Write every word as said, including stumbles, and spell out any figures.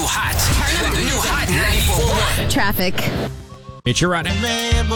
hot. The new hot ninety-four point one. Traffic. It's your right.